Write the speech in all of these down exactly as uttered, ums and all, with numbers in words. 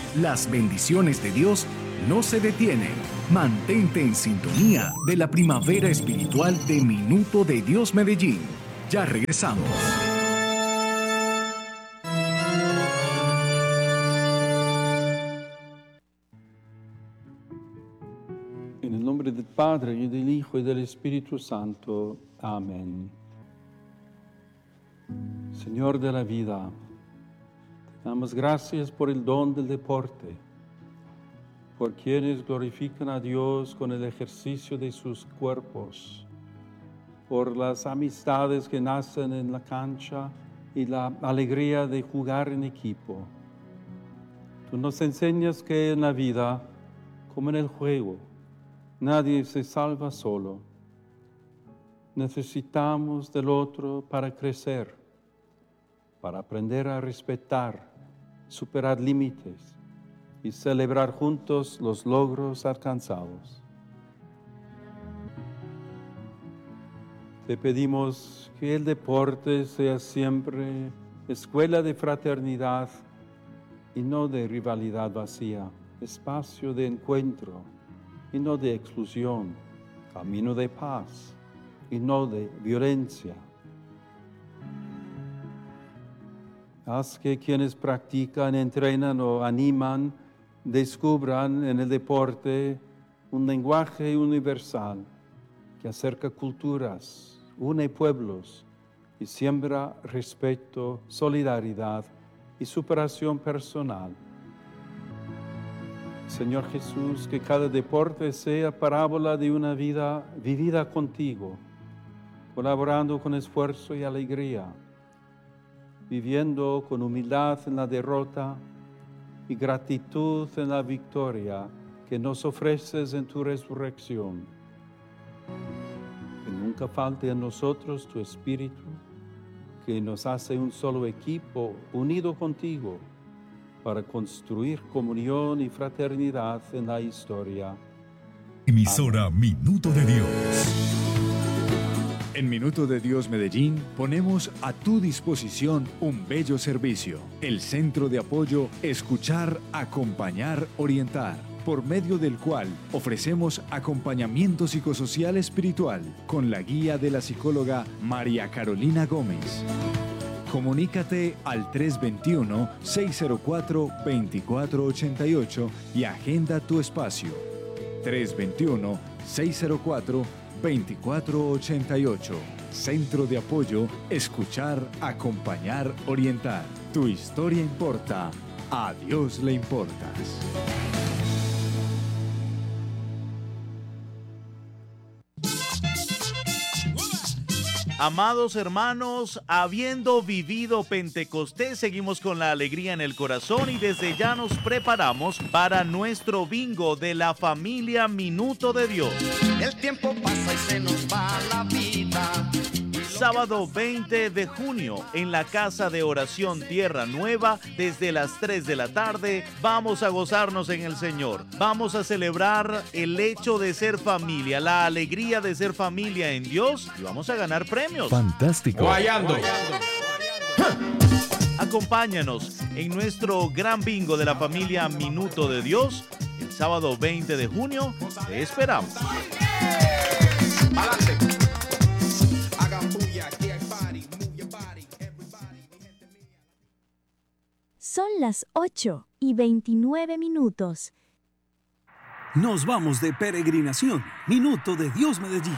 Las bendiciones de Dios no se detienen. Mantente en sintonía de la primavera espiritual de Minuto de Dios Medellín. Ya regresamos. En el nombre del Padre, y del Hijo, y del Espíritu Santo. Amén. Señor de la vida, te damos gracias por el don del deporte, por quienes glorifican a Dios con el ejercicio de sus cuerpos, por las amistades que nacen en la cancha y la alegría de jugar en equipo. Tú nos enseñas que en la vida, como en el juego, nadie se salva solo. Necesitamos del otro para crecer, para aprender a respetar, superar límites y celebrar juntos los logros alcanzados. Te pedimos que el deporte sea siempre escuela de fraternidad y no de rivalidad vacía, espacio de encuentro y no de exclusión, camino de paz y no de violencia. Haz que quienes practican, entrenan o animan descubran en el deporte un lenguaje universal que acerca culturas, une pueblos y siembra respeto, solidaridad y superación personal. Señor Jesús, que cada deporte sea parábola de una vida vivida contigo, colaborando con esfuerzo y alegría, viviendo con humildad en la derrota y gratitud en la victoria que nos ofreces en tu resurrección. Que nunca falte en nosotros tu espíritu, que nos hace un solo equipo unido contigo para construir comunión y fraternidad en la historia. Emisora Amén. Minuto de Dios. En Minuto de Dios Medellín ponemos a tu disposición un bello servicio. El Centro de Apoyo Escuchar, Acompañar, Orientar, por medio del cual ofrecemos acompañamiento psicosocial espiritual con la guía de la psicóloga María Carolina Gómez. Comunícate al tres dos uno, seis cero cuatro, dos cuatro ocho ocho y agenda tu espacio. tres dos uno, seis cero cuatro, dos cuatro ocho ocho. Centro de Apoyo Escuchar, Acompañar, Orientar. Tu historia importa. A Dios le importas. Amados hermanos, habiendo vivido Pentecostés, seguimos con la alegría en el corazón y desde ya nos preparamos para nuestro bingo de la familia Minuto de Dios. El tiempo pasa y se nos va la vida. Sábado veinte de junio, en la Casa de Oración Tierra Nueva, desde las tres de la tarde, vamos a gozarnos en el Señor. Vamos a celebrar el hecho de ser familia, la alegría de ser familia en Dios y vamos a ganar premios. Fantástico. Guayando. Acompáñanos en nuestro gran bingo de la familia Minuto de Dios, el sábado veinte de junio. Te esperamos. Adelante. Son las ocho y veintinueve minutos. Nos vamos de peregrinación. Minuto de Dios Medellín.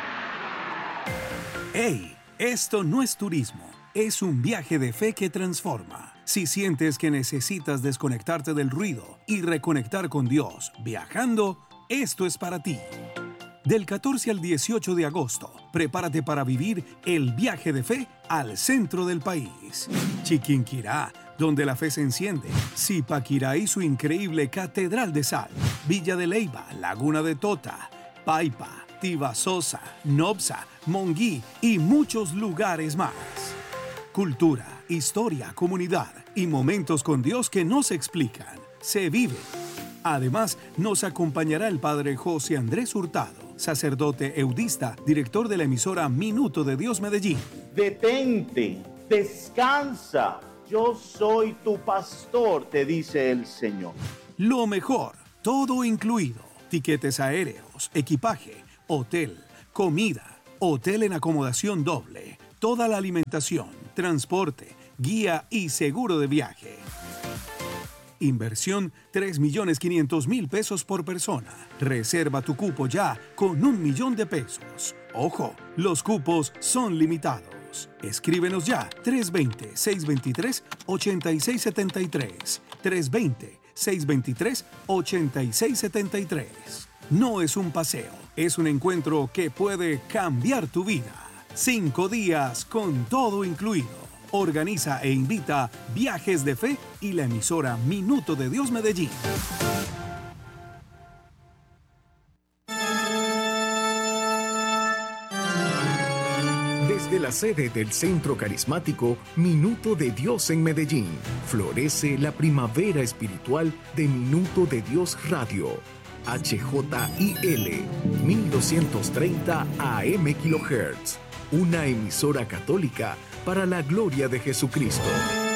¡Hey! Esto no es turismo. Es un viaje de fe que transforma. Si sientes que necesitas desconectarte del ruido y reconectar con Dios viajando, esto es para ti. Del catorce al dieciocho de agosto, prepárate para vivir el viaje de fe al centro del país. Chiquinquirá, donde la fe se enciende. Zipaquirá y su increíble Catedral de Sal. Villa de Leyva, Laguna de Tota, Paipa, Tibasosa, Nopsa, Monguí y muchos lugares más. Cultura, historia, comunidad y momentos con Dios que no se explican, se viven. Además, nos acompañará el padre José Andrés Hurtado, sacerdote eudista, director de la emisora Minuto de Dios Medellín. Detente, descansa, Yo soy tu pastor, te dice el Señor. Lo mejor, todo incluido. Tiquetes aéreos, equipaje, hotel, comida, hotel en acomodación doble, toda la alimentación, transporte, guía y seguro de viaje. Inversión tres millones quinientos mil pesos por persona. Reserva tu cupo ya con un millón de pesos. Ojo, los cupos son limitados. Escríbenos ya tres dos cero, seis dos tres, ocho seis siete tres. tres dos cero, seis dos tres, ocho seis siete tres. No es un paseo, es un encuentro que puede cambiar tu vida. Cinco días con todo incluido. Organiza e invita Viajes de Fe y la emisora Minuto de Dios Medellín. Desde la sede del Centro Carismático Minuto de Dios en Medellín, florece la primavera espiritual de Minuto de Dios Radio. H J I L mil doscientos treinta A M kilohertz, una emisora católica para la gloria de Jesucristo.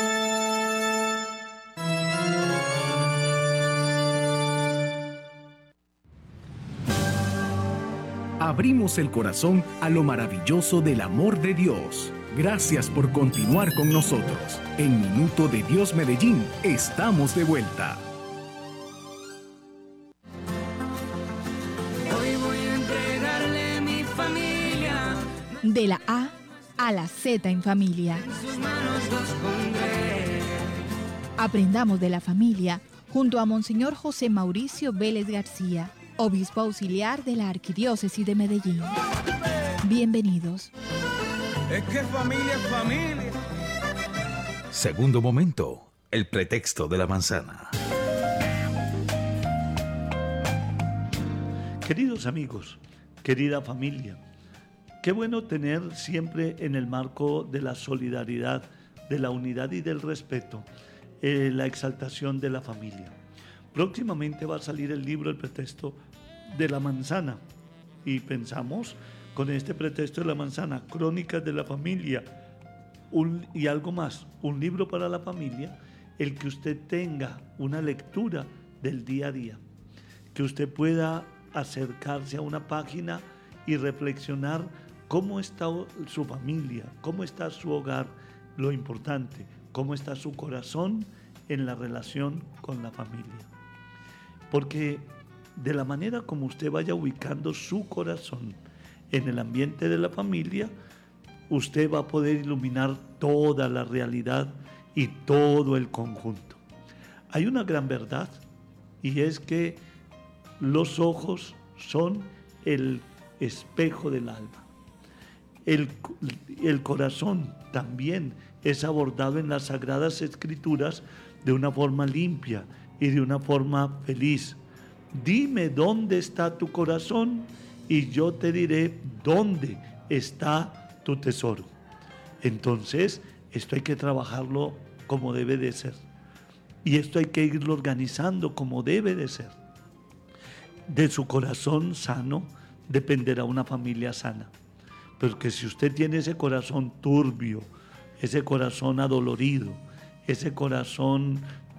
Abrimos el corazón a lo maravilloso del amor de Dios. Gracias por continuar con nosotros. En Minuto de Dios Medellín, estamos de vuelta. Hoy voy a entregarle mi familia. De la A a la Z en familia. En sus manos los pondré. Aprendamos de la familia junto a Monseñor José Mauricio Vélez García, obispo auxiliar de la Arquidiócesis de Medellín. Bienvenidos. Es que familia es familia. Segundo momento, el pretexto de la manzana. Queridos amigos, querida familia, qué bueno tener siempre en el marco de la solidaridad, de la unidad y del respeto, eh, la exaltación de la familia. Próximamente va a salir el libro El pretexto de la manzana y pensamos con este pretexto de la manzana, crónicas de la familia un, y algo más, un libro para la familia, el que usted tenga una lectura del día a día, que usted pueda acercarse a una página y reflexionar cómo está su familia, cómo está su hogar, lo importante, cómo está su corazón en la relación con la familia. Porque de la manera como usted vaya ubicando su corazón en el ambiente de la familia, usted va a poder iluminar toda la realidad y todo el conjunto. Hay una gran verdad y es que los ojos son el espejo del alma. El, el corazón también es abordado en las Sagradas Escrituras de una forma limpia y de una forma feliz. Dime dónde está tu corazón y yo te diré dónde está tu tesoro. Entonces, esto hay que trabajarlo como debe de ser. Y esto hay que irlo organizando como debe de ser. De su corazón sano dependerá una familia sana. Porque si usted tiene ese corazón turbio, ese corazón adolorido, ese corazón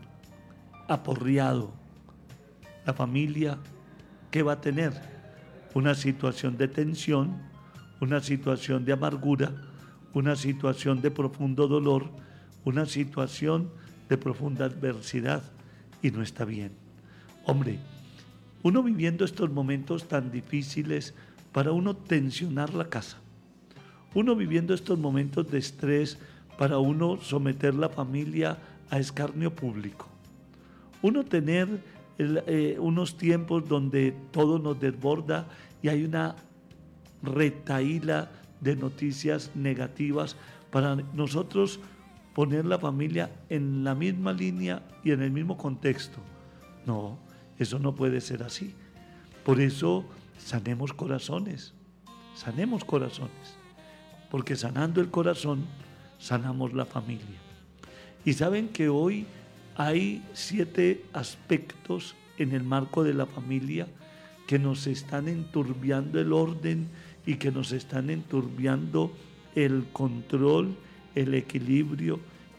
aporreado, la familia, ¿qué va a tener? Una situación de tensión, una situación de amargura, una situación de profundo dolor, una situación de profunda adversidad, y no está bien. Hombre, uno viviendo estos momentos tan difíciles, para uno tensionar la casa, uno viviendo estos momentos de estrés, para uno someter la familia a escarnio público, uno tener el, eh, unos tiempos donde todo nos desborda y hay una retahíla de noticias negativas, para nosotros poner la familia en la misma línea y en el mismo contexto. No, eso no puede ser así. Por eso sanemos corazones, sanemos corazones, porque sanando el corazón, sanamos la familia. Y saben que hoy hay siete aspectos en el marco de la familia que nos están enturbiando el orden y que nos están enturbiando el control, el equilibrio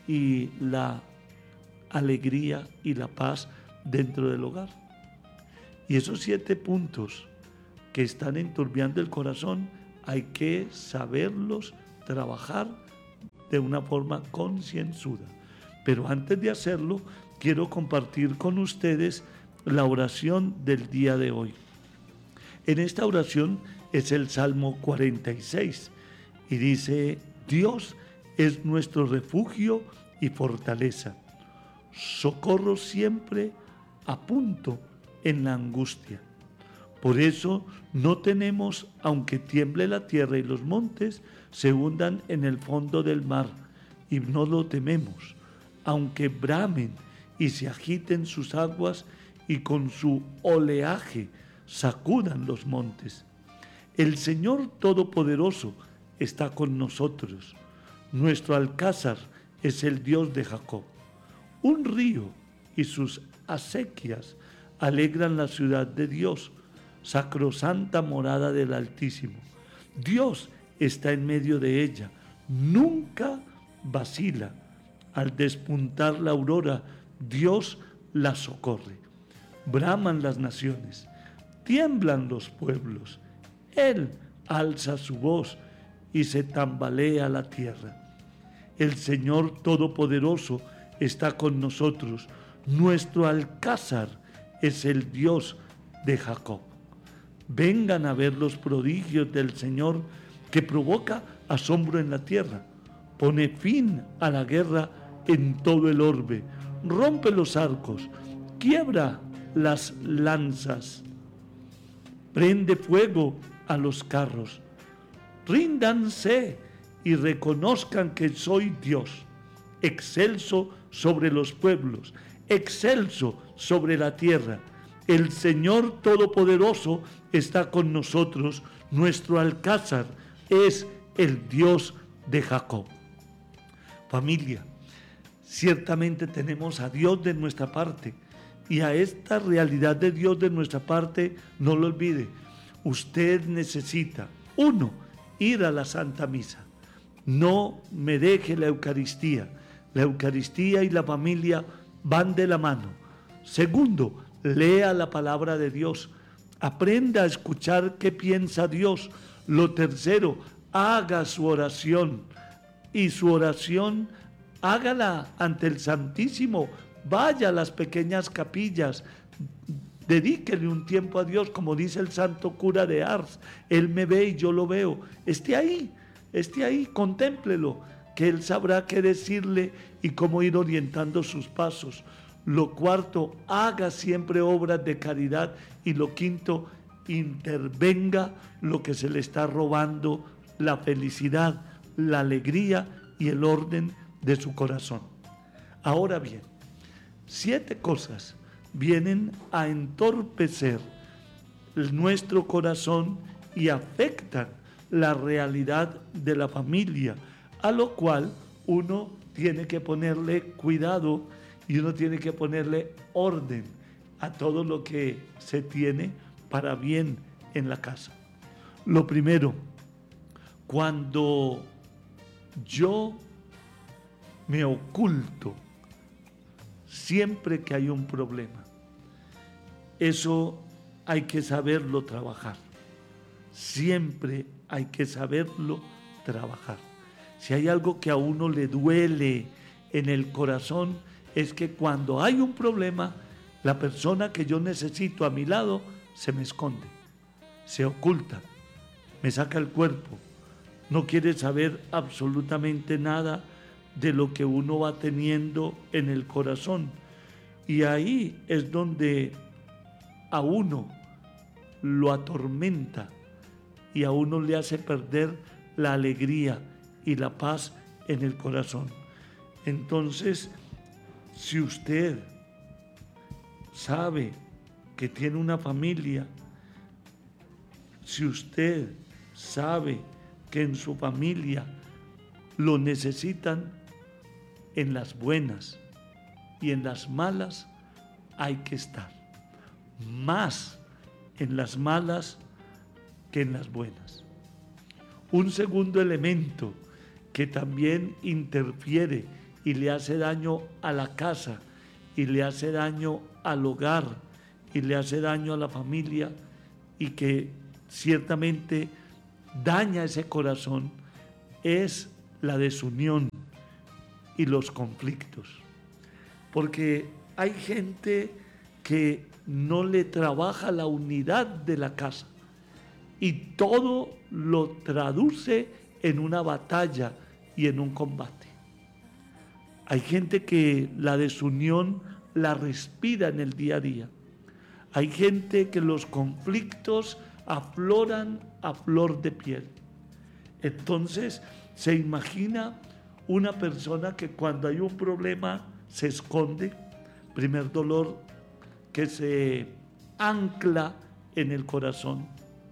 y la alegría y la paz dentro del hogar. Y esos siete puntos que están enturbiando el corazón hay que saberlos trabajar de una forma concienzuda. Pero antes de hacerlo, quiero compartir con ustedes la oración del día de hoy. En esta oración es el Salmo cuarenta y seis y dice: Dios es nuestro refugio y fortaleza, socorro siempre a punto en la angustia. Por eso no tememos, aunque tiemble la tierra y los montes se hundan en el fondo del mar, y no lo tememos, aunque bramen y se agiten sus aguas y con su oleaje sacudan los montes. El Señor Todopoderoso está con nosotros. Nuestro alcázar es el Dios de Jacob. Un río y sus acequias alegran la ciudad de Dios, sacrosanta morada del Altísimo. Dios está en medio de ella, nunca vacila. Al despuntar la aurora, Dios la socorre. Braman las naciones, tiemblan los pueblos. Él alza su voz y se tambalea la tierra. El Señor Todopoderoso está con nosotros. Nuestro alcázar es el Dios de Jacob. Vengan a ver los prodigios del Señor, que provoca asombro en la tierra. Pone fin a la guerra en todo el orbe. Rompe los arcos, quiebra las lanzas, prende fuego a los carros. Ríndanse y reconozcan que soy Dios, excelso sobre los pueblos, excelso sobre la tierra. El Señor Todopoderoso está con nosotros. Nuestro alcázar es el Dios de Jacob. Familia, ciertamente tenemos a Dios de nuestra parte, y a esta realidad de Dios de nuestra parte, no lo olvide. Usted necesita, uno, ir a la Santa Misa. No me deje la Eucaristía. La Eucaristía y la familia van de la mano. Segundo, lea la palabra de Dios. Aprenda a escuchar qué piensa Dios. Lo tercero, haga su oración. Y su oración, hágala ante el Santísimo. Vaya a las pequeñas capillas. Dedíquele un tiempo a Dios, como dice el santo cura de Ars. Él me ve y yo lo veo. Esté ahí, esté ahí, contémplelo, que Él sabrá qué decirle y cómo ir orientando sus pasos. Lo cuarto, haga siempre obras de caridad. Y lo quinto, intervenga lo que se le está robando, la felicidad, la alegría y el orden de su corazón. Ahora bien, siete cosas vienen a entorpecer nuestro corazón y afectan la realidad de la familia, a lo cual uno tiene que ponerle cuidado y uno tiene que ponerle orden a todo lo que se tiene para bien en la casa. Lo primero, cuando yo me oculto siempre que hay un problema, eso hay que saberlo trabajar. Siempre hay que saberlo trabajar. Si hay algo que a uno le duele en el corazón, es que cuando hay un problema, la persona que yo necesito a mi lado se me esconde, se oculta, me saca el cuerpo, no quiere saber absolutamente nada de lo que uno va teniendo en el corazón. Y ahí es donde a uno lo atormenta y a uno le hace perder la alegría y la paz en el corazón. Entonces, si usted sabe que tiene una familia, si usted sabe que en su familia lo necesitan, en las buenas y en las malas hay que estar. Más en las malas que en las buenas. Un segundo elemento que también interfiere y le hace daño a la casa, y le hace daño al hogar, y le hace daño a la familia, y que ciertamente daña ese corazón, es la desunión y los conflictos. Porque hay gente que no le trabaja la unidad de la casa y todo lo traduce en una batalla y en un combate. Hay gente que la desunión la respira en el día a día. Hay gente que los conflictos afloran a flor de piel. Entonces se imagina una persona que cuando hay un problema se esconde, primer dolor que se ancla en el corazón.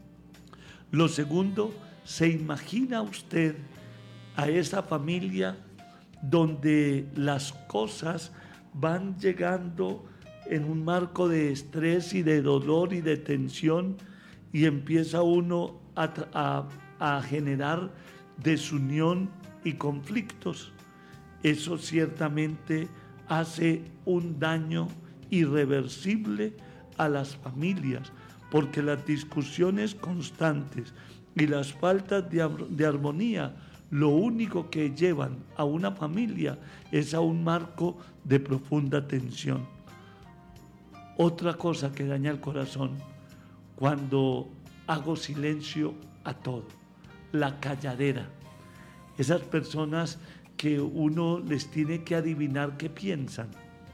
Lo segundo, se imagina usted a esa familia donde las cosas van llegando en un marco de estrés y de dolor y de tensión, y empieza uno a, a, a generar desunión y conflictos. Eso ciertamente hace un daño irreversible a las familias, porque las discusiones constantes y las faltas de, de armonía lo único que llevan a una familia es a un marco de profunda tensión. Otra cosa que daña el corazón, cuando hago silencio a todo, la calladera. Esas personas que uno les tiene que adivinar qué piensan,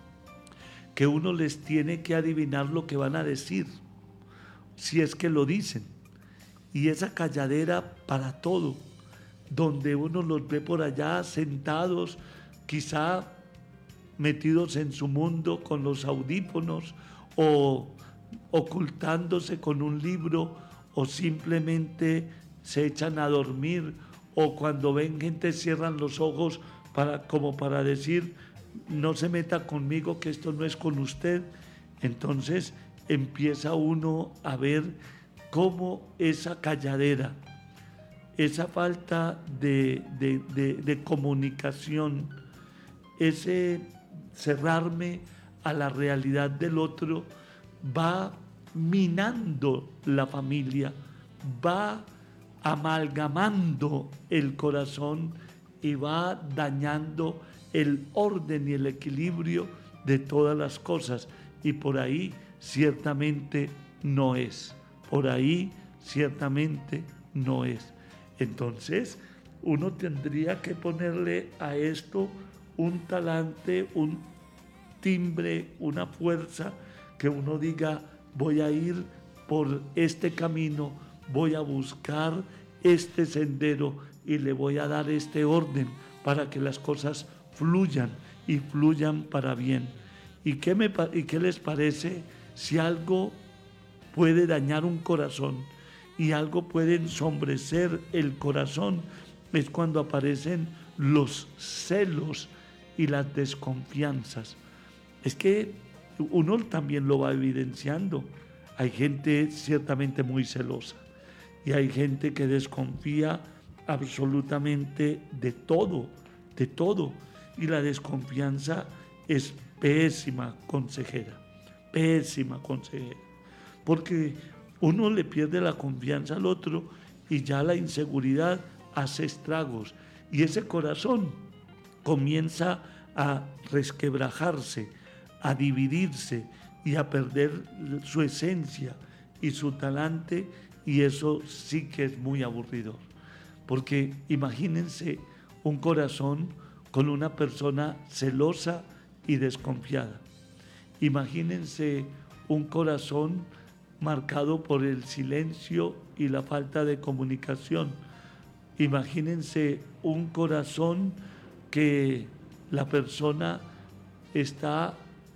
que uno les tiene que adivinar lo que van a decir, si es que lo dicen. Y esa calladera para todo, donde uno los ve por allá sentados, quizá metidos en su mundo con los audífonos o ocultándose con un libro, o simplemente se echan a dormir, o cuando ven gente cierran los ojos para, como para decir, no se meta conmigo, que esto no es con usted. Entonces empieza uno a ver cómo esa calladera, esa falta de, de, de, de comunicación, ese cerrarme a la realidad del otro, va minando la familia, va amalgamando el corazón y va dañando el orden y el equilibrio de todas las cosas. Y por ahí ciertamente no es, por ahí ciertamente no es. Entonces uno tendría que ponerle a esto un talante, un timbre, una fuerza, que uno diga, voy a ir por este camino, voy a buscar este sendero y le voy a dar este orden para que las cosas fluyan y fluyan para bien. ¿Y qué, me, y qué les parece si algo puede dañar un corazón y algo puede ensombrecer el corazón? Es cuando aparecen los celos y las desconfianzas. Es que uno también lo va evidenciando. Hay gente ciertamente muy celosa y hay gente que desconfía absolutamente de todo, de todo. Y la desconfianza es pésima consejera, pésima consejera. Porque uno le pierde la confianza al otro y ya la inseguridad hace estragos. Y ese corazón comienza a resquebrajarse, a dividirse y a perder su esencia y su talante, y eso sí que es muy aburridor. Porque imagínense un corazón con una persona celosa y desconfiada. Imagínense un corazón marcado por el silencio y la falta de comunicación. Imagínense un corazón que la persona está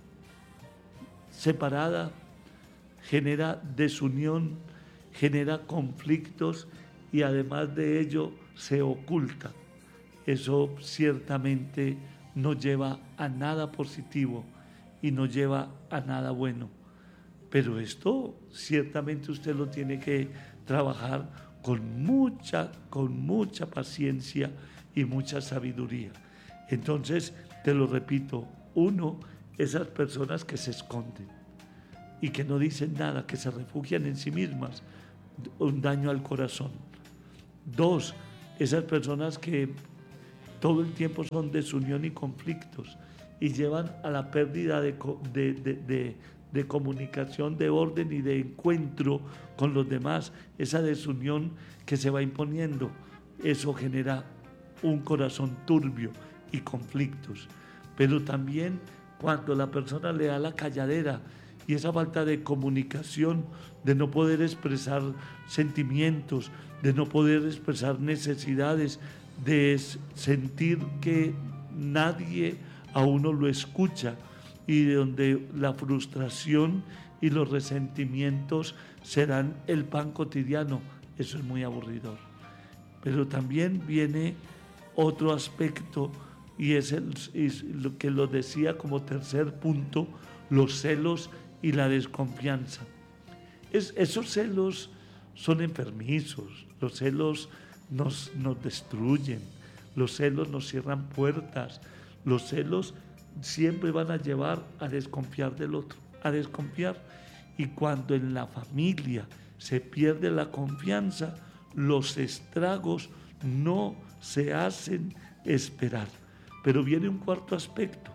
separada, genera desunión, genera conflictos y además de ello se oculta. Eso ciertamente no lleva a nada positivo y no lleva a nada bueno. Pero esto ciertamente usted lo tiene que trabajar con mucha, con mucha paciencia y mucha sabiduría. Entonces, Te lo repito, uno, esas personas que se esconden y que no dicen nada, que se refugian en sí mismas, un daño al corazón. Dos, esas personas que todo el tiempo son desunión y conflictos y llevan a la pérdida de, de, de, de, de comunicación, de orden y de encuentro con los demás. Esa desunión que se va imponiendo, eso genera un corazón turbio y conflictos. Pero también cuando la persona le da la calladera y esa falta de comunicación, de no poder expresar sentimientos, de no poder expresar necesidades, de sentir que nadie a uno lo escucha y de donde la frustración y los resentimientos serán el pan cotidiano. Eso es muy aburridor. Pero también viene otro aspecto y es, el, es lo que lo decía como tercer punto, los celos y la desconfianza. Es, esos celos son enfermizos, los celos nos, nos destruyen, los celos nos cierran puertas, los celos siempre van a llevar a desconfiar del otro, a desconfiar. Y cuando en la familia se pierde la confianza, los estragos no se hacen esperar. Pero viene un cuarto aspecto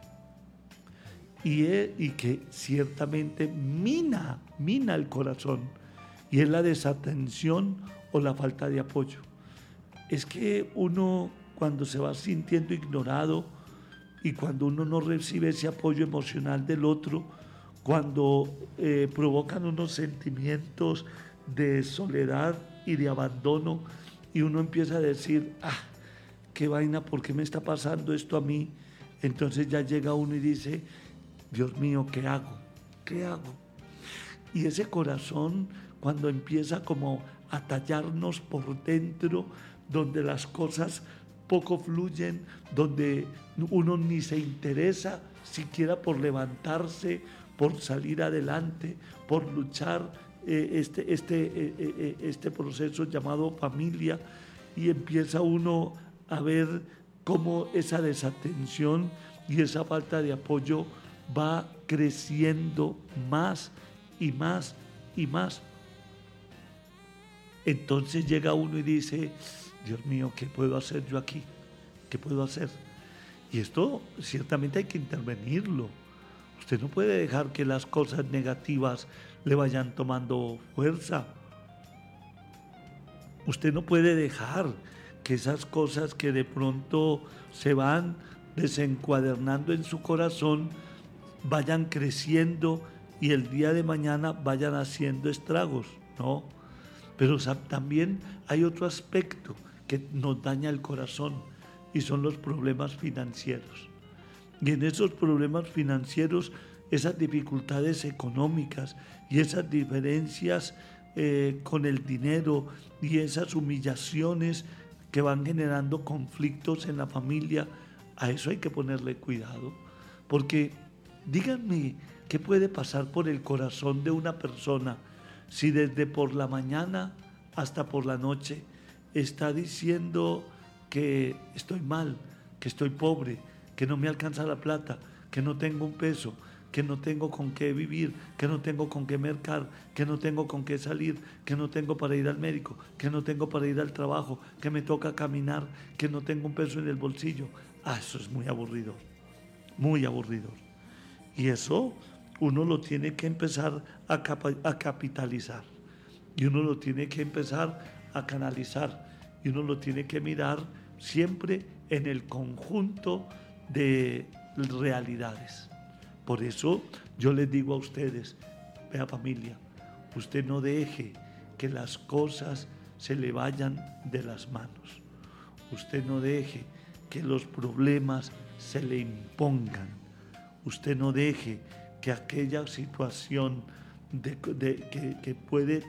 y, es, y que ciertamente mina, mina el corazón, y es la desatención o la falta de apoyo. Es que uno, cuando se va sintiendo ignorado y cuando uno no recibe ese apoyo emocional del otro, cuando eh, provocan unos sentimientos de soledad y de abandono, y uno empieza a decir, ah, qué vaina, ¿por qué me está pasando esto a mí? Entonces ya llega uno y dice, Dios mío, ¿qué hago? ¿Qué hago? Y ese corazón, cuando empieza como a tallarnos por dentro, donde las cosas poco fluyen, donde uno ni se interesa siquiera por levantarse, por salir adelante, por luchar eh, este, este, eh, eh, este proceso llamado familia, y empieza uno a ver cómo esa desatención y esa falta de apoyo va creciendo más y más y más. Entonces llega uno y dice, Dios mío, ¿qué puedo hacer yo aquí? ¿Qué puedo hacer? Y esto ciertamente hay que intervenirlo. Usted no puede dejar que las cosas negativas le vayan tomando fuerza. Usted no puede dejar que esas cosas que de pronto se van desencuadernando en su corazón vayan creciendo y el día de mañana vayan haciendo estragos, ¿no? Pero también hay otro aspecto que nos daña el corazón y son los problemas financieros. Y en esos problemas financieros, esas dificultades económicas y esas diferencias eh, con el dinero y esas humillaciones que van generando conflictos en la familia, a eso hay que ponerle cuidado. Porque díganme, ¿qué puede pasar por el corazón de una persona si desde por la mañana hasta por la noche está diciendo que estoy mal, que estoy pobre, que no me alcanza la plata, que no tengo un peso, que no tengo con qué vivir, que no tengo con qué mercar, que no tengo con qué salir, que no tengo para ir al médico, que no tengo para ir al trabajo, que me toca caminar, que no tengo un peso en el bolsillo? Ah, eso es muy aburrido, muy aburrido. Y eso uno lo tiene que empezar a, capa- a capitalizar, y uno lo tiene que empezar a canalizar, y uno lo tiene que mirar siempre en el conjunto de realidades. Por eso yo les digo a ustedes, vea familia, usted no deje que las cosas se le vayan de las manos. Usted no deje que los problemas se le impongan. Usted no deje que aquella situación de, de, que, que puede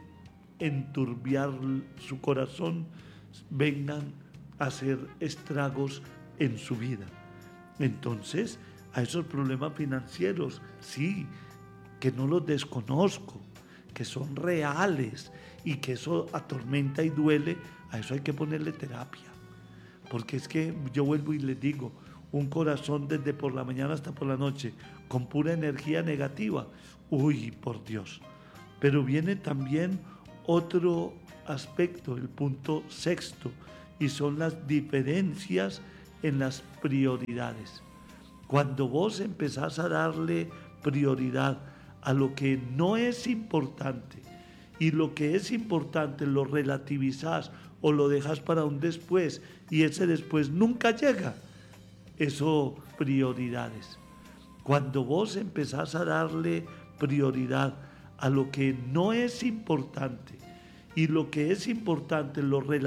enturbiar su corazón vengan a hacer estragos en su vida. Entonces, a esos problemas financieros, sí, que no los desconozco, que son reales y que eso atormenta y duele, a eso hay que ponerle terapia. Porque es que yo vuelvo y les digo, un corazón desde por la mañana hasta por la noche con pura energía negativa, uy, por Dios. Pero viene también otro aspecto, el punto sexto, y son las diferencias en las prioridades. Cuando vos empezás a darle prioridad a lo que no es importante y lo que es importante lo relativizás o lo dejas para un después y ese después nunca llega, eso prioridades. Cuando vos empezás a darle prioridad a lo que no es importante y lo que es importante lo relativizás